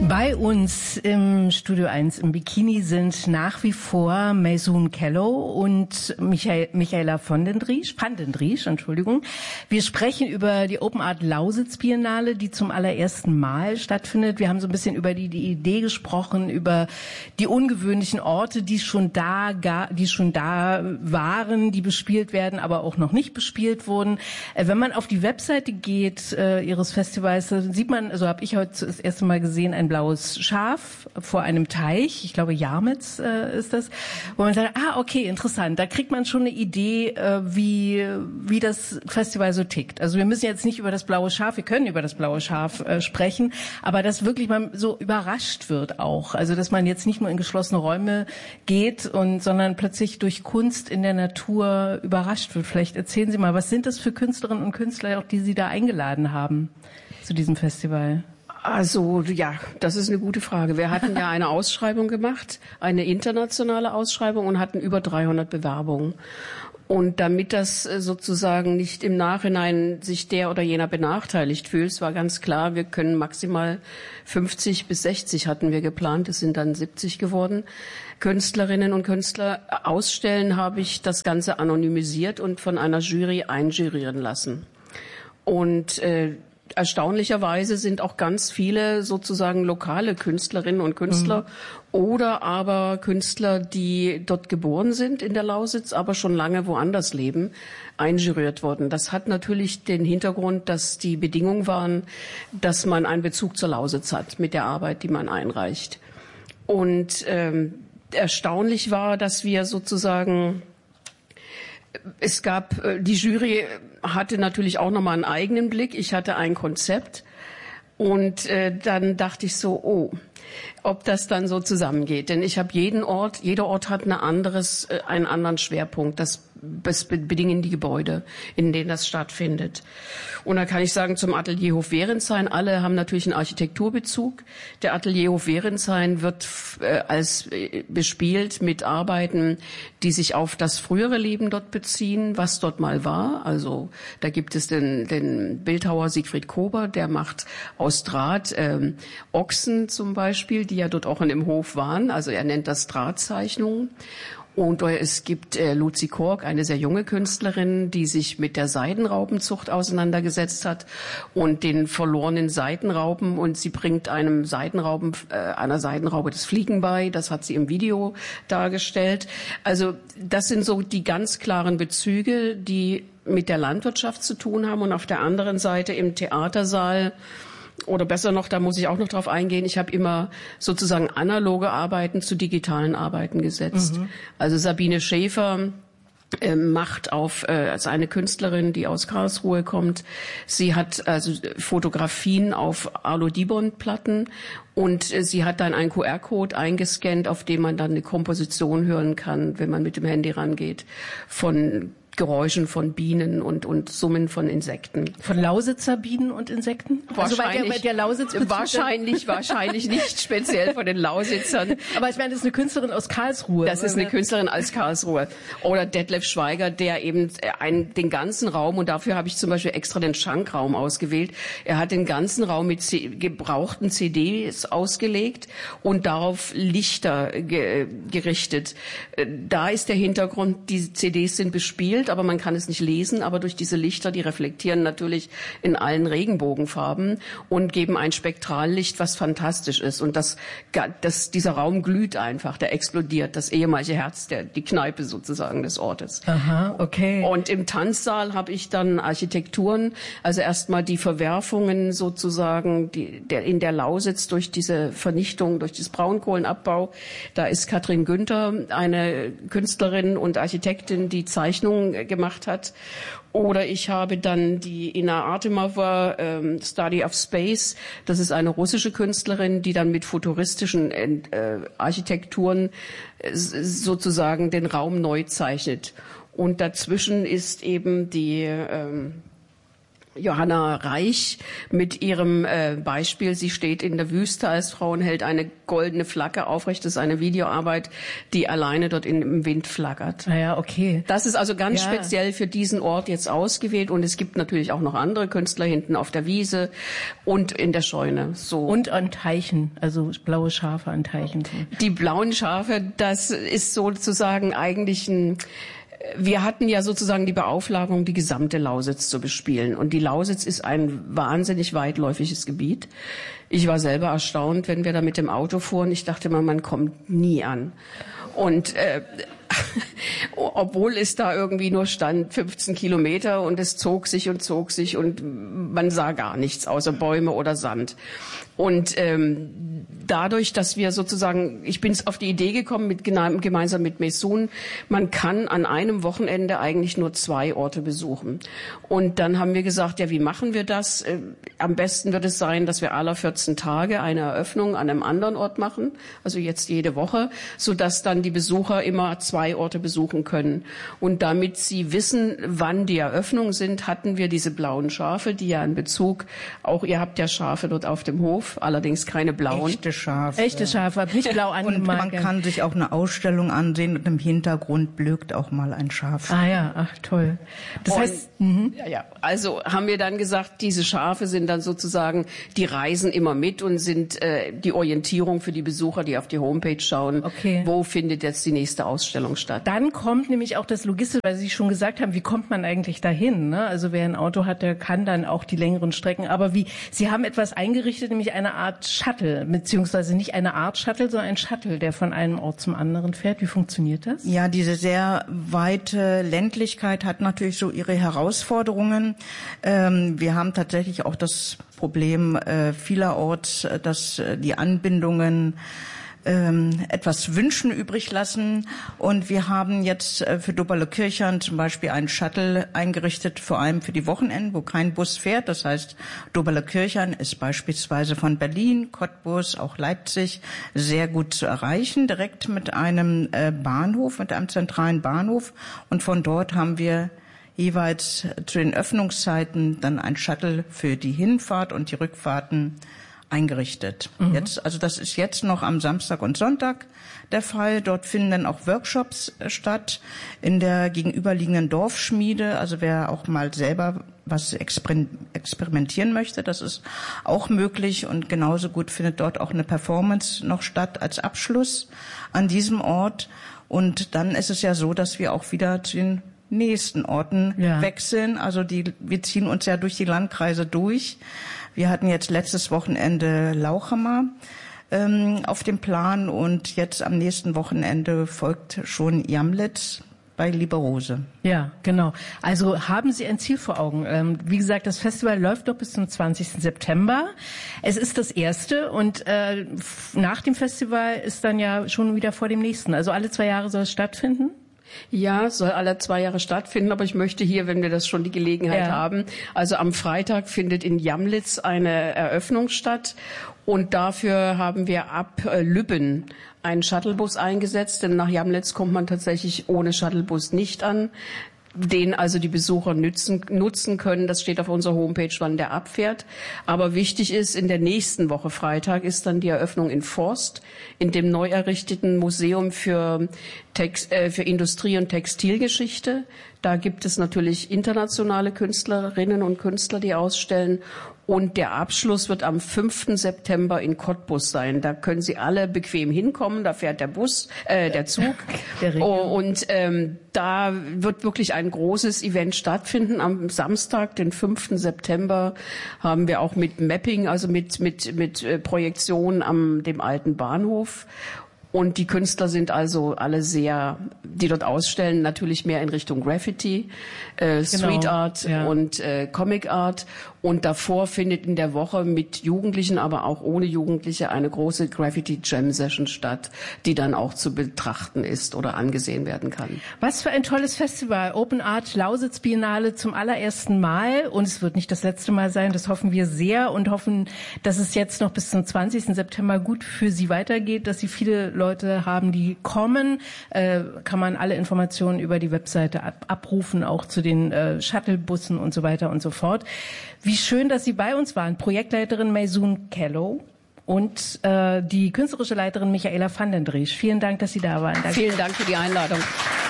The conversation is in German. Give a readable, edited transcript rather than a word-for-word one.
Bei uns im Studio 1 im Bikini sind nach wie vor Maysoon Kello und Michaela van den Driesch, Entschuldigung. Wir sprechen über die Open Art Lausitz Biennale, die zum allerersten Mal stattfindet. Wir haben so ein bisschen über die Idee gesprochen, über die ungewöhnlichen Orte, die schon da waren, die bespielt werden, aber auch noch nicht bespielt wurden. Wenn man auf die Webseite geht ihres Festivals, sieht man, also habe ich heute das erste Mal gesehen, ein blaues Schaf vor einem Teich, ich glaube Jarmitz ist das, wo man sagt, okay, interessant, da kriegt man schon eine Idee, wie das Festival so tickt. Also wir müssen jetzt nicht über das blaue Schaf, wir können über das blaue Schaf sprechen, aber dass wirklich man so überrascht wird auch. Also dass man jetzt nicht nur in geschlossene Räume geht, sondern plötzlich durch Kunst in der Natur überrascht wird. Vielleicht erzählen Sie mal, was sind das für Künstlerinnen und Künstler, auch die Sie da eingeladen haben zu diesem Festival? Also ja, das ist eine gute Frage. Wir hatten ja eine Ausschreibung gemacht, eine internationale Ausschreibung und hatten über 300 Bewerbungen. Und damit das sozusagen nicht im Nachhinein sich der oder jener benachteiligt fühlt, es war ganz klar, wir können maximal 50 bis 60 hatten wir geplant, es sind dann 70 geworden, Künstlerinnen und Künstler ausstellen, habe ich das Ganze anonymisiert und von einer Jury einjurieren lassen. Und erstaunlicherweise sind auch ganz viele sozusagen lokale Künstlerinnen und Künstler oder aber Künstler, die dort geboren sind in der Lausitz, aber schon lange woanders leben, einjuriert worden. Das hat natürlich den Hintergrund, dass die Bedingungen waren, dass man einen Bezug zur Lausitz hat mit der Arbeit, die man einreicht. Und erstaunlich war, dass wir sozusagen die Jury hatte natürlich auch nochmal einen eigenen Blick. Ich hatte ein Konzept und dann dachte ich so, ob das dann so zusammengeht. Denn ich habe jeder Ort hat einen anderen Schwerpunkt. Das bedingen die Gebäude, in denen das stattfindet. Und da kann ich sagen, zum Atelierhof Werenshain, alle haben natürlich einen Architekturbezug. Der Atelierhof Werenshain wird bespielt mit Arbeiten, die sich auf das frühere Leben dort beziehen, was dort mal war. Also da gibt es den Bildhauer Siegfried Kober, der macht aus Draht Ochsen zum Beispiel, die ja dort auch in dem Hof waren. Also er nennt das Drahtzeichnungen. Und es gibt Luzi Kork, eine sehr junge Künstlerin, die sich mit der Seidenraupenzucht auseinandergesetzt hat und den verlorenen Seidenraupen. Und sie bringt einer Seidenraube das Fliegen bei. Das hat sie im Video dargestellt. Also das sind so die ganz klaren Bezüge, die mit der Landwirtschaft zu tun haben. Und auf der anderen Seite im Theatersaal, oder besser noch, da muss ich auch noch drauf eingehen, ich habe immer sozusagen analoge Arbeiten zu digitalen Arbeiten gesetzt. Also Sabine Schäfer macht also eine Künstlerin, die aus Karlsruhe kommt. Sie hat also Fotografien auf Arlo-Dibond-Platten und sie hat dann einen QR-Code eingescannt, auf dem man dann eine Komposition hören kann, wenn man mit dem Handy rangeht, von Geräuschen von Bienen und Summen von Insekten. Von Lausitzer Bienen und Insekten? Wahrscheinlich, also der Lausitz wahrscheinlich nicht speziell von den Lausitzern. Aber ich meine, das ist eine Künstlerin aus Karlsruhe. Das ist eine Künstlerin aus Karlsruhe. Oder Detlef Schweiger, der eben den ganzen Raum, und dafür habe ich zum Beispiel extra den Schankraum ausgewählt, er hat den ganzen Raum mit gebrauchten CDs ausgelegt und darauf Lichter gerichtet. Da ist der Hintergrund, die CDs sind bespielt, aber man kann es nicht lesen, aber durch diese Lichter, die reflektieren natürlich in allen Regenbogenfarben und geben ein Spektrallicht, was fantastisch ist. Und dieser Raum glüht einfach, der explodiert, das ehemalige Herz, die Kneipe sozusagen des Ortes. Aha, okay. Und im Tanzsaal habe ich dann Architekturen, also erstmal die Verwerfungen sozusagen, in der Lausitz durch diese Vernichtung, durch das Braunkohlenabbau. Da ist Katrin Günther, eine Künstlerin und Architektin, die Zeichnungen gemacht hat. Oder ich habe dann die Ina Artemova, Study of Space. Das ist eine russische Künstlerin, die dann mit futuristischen Architekturen sozusagen den Raum neu zeichnet. Und dazwischen ist eben Johanna Reich mit ihrem Beispiel. Sie steht in der Wüste als Frau und hält eine goldene Flagge aufrecht. Das ist eine Videoarbeit, die alleine dort im Wind flackert. Ah ja, okay. Das ist also ganz speziell für diesen Ort jetzt ausgewählt. Und es gibt natürlich auch noch andere Künstler hinten auf der Wiese und in der Scheune. So. Und an Teichen, also blaue Schafe an Teichen. Die blauen Schafe, das ist sozusagen eigentlich wir hatten ja sozusagen die Beauflagung, die gesamte Lausitz zu bespielen. Und die Lausitz ist ein wahnsinnig weitläufiges Gebiet. Ich war selber erstaunt, wenn wir da mit dem Auto fuhren. Ich dachte immer, man kommt nie an. Und obwohl es da irgendwie nur stand 15 Kilometer und es zog sich und man sah gar nichts außer Bäume oder Sand. Und dadurch, dass wir sozusagen, ich bin auf die Idee gekommen, gemeinsam mit Mesun, man kann an einem Wochenende eigentlich nur 2 Orte besuchen. Und dann haben wir gesagt, ja, wie machen wir das? Am besten wird es sein, dass wir alle 14 Tage eine Eröffnung an einem anderen Ort machen, also jetzt jede Woche, sodass dann die Besucher immer 2 Orte besuchen können. Und damit sie wissen, wann die Eröffnungen sind, hatten wir diese blauen Schafe, die ja in Bezug, auch ihr habt ja Schafe dort auf dem Hof, allerdings keine blauen. Echte Schafe, aber nicht blau angemalt. Und man kann sich auch eine Ausstellung ansehen und im Hintergrund blökt auch mal ein Schaf. Ah ja, ach toll. Das heißt, also haben wir dann gesagt, diese Schafe sind dann sozusagen, die reisen immer mit und sind die Orientierung für die Besucher, die auf die Homepage schauen, wo findet jetzt die nächste Ausstellung statt. Dann kommt nämlich auch das Logistische, weil Sie schon gesagt haben, wie kommt man eigentlich dahin? Ne? Also wer ein Auto hat, der kann dann auch die längeren Strecken. Aber Sie haben etwas eingerichtet, nämlich eine Art Shuttle, beziehungsweise nicht eine Art Shuttle, sondern ein Shuttle, der von einem Ort zum anderen fährt. Wie funktioniert das? Ja, diese sehr weite Ländlichkeit hat natürlich so ihre Herausforderungen. Wir haben tatsächlich auch das Problem vielerorts, dass die Anbindungen etwas Wünschen übrig lassen. Und wir haben jetzt für Doberle-Kirchern zum Beispiel einen Shuttle eingerichtet, vor allem für die Wochenenden, wo kein Bus fährt. Das heißt, Doberle-Kirchern ist beispielsweise von Berlin, Cottbus, auch Leipzig sehr gut zu erreichen, direkt mit einem Bahnhof, mit einem zentralen Bahnhof. Und von dort haben wir jeweils zu den Öffnungszeiten dann ein Shuttle für die Hinfahrt und die Rückfahrten eingerichtet. Also das ist jetzt noch am Samstag und Sonntag der Fall. Dort finden dann auch Workshops statt in der gegenüberliegenden Dorfschmiede. Also wer auch mal selber was experimentieren möchte, das ist auch möglich. Und genauso gut findet dort auch eine Performance noch statt als Abschluss an diesem Ort. Und dann ist es ja so, dass wir auch wieder zu den nächsten Orten wechseln. Also wir ziehen uns ja durch die Landkreise durch. Wir hatten jetzt letztes Wochenende Lauchhammer auf dem Plan und jetzt am nächsten Wochenende folgt schon Jamlitz bei Lieberose. Ja, genau. Also haben Sie ein Ziel vor Augen. Wie gesagt, das Festival läuft doch bis zum 20. September. Es ist das erste und nach dem Festival ist dann ja schon wieder vor dem nächsten. Also alle 2 Jahre soll es stattfinden? Ja, soll alle 2 Jahre stattfinden, aber ich möchte hier, wenn wir das schon die Gelegenheit haben, also am Freitag findet in Jamlitz eine Eröffnung statt und dafür haben wir ab Lübben einen Shuttlebus eingesetzt, denn nach Jamlitz kommt man tatsächlich ohne Shuttlebus nicht an, den also die Besucher nutzen können. Das steht auf unserer Homepage, wann der abfährt. Aber wichtig ist, in der nächsten Woche Freitag ist dann die Eröffnung in Forst, in dem neu errichteten Museum für Industrie- und Textilgeschichte. Da gibt es natürlich internationale Künstlerinnen und Künstler, die ausstellen. Und der Abschluss wird am 5. September in Cottbus sein. Da können Sie alle bequem hinkommen. Da fährt der Zug. Und da wird wirklich ein großes Event stattfinden. Am Samstag, den 5. September, haben wir auch mit Mapping, also mit Projektion am dem alten Bahnhof. Und die Künstler sind also alle die dort ausstellen, natürlich mehr in Richtung Graffiti, Street Art und Comic Art. Und davor findet in der Woche mit Jugendlichen, aber auch ohne Jugendliche eine große Graffiti-Jam-Session statt, die dann auch zu betrachten ist oder angesehen werden kann. Was für ein tolles Festival. Open Art Lausitz Biennale zum allerersten Mal. Und es wird nicht das letzte Mal sein, das hoffen wir sehr und hoffen, dass es jetzt noch bis zum 20. September gut für Sie weitergeht, dass Sie viele Leute Leute haben, die kommen, kann man alle Informationen über die Webseite abrufen, auch zu den Shuttlebussen und so weiter und so fort. Wie schön, dass Sie bei uns waren. Projektleiterin Maysoon Kello und die künstlerische Leiterin Michaela van den Driesch. Vielen Dank, dass Sie da waren. Danke. Vielen Dank für die Einladung.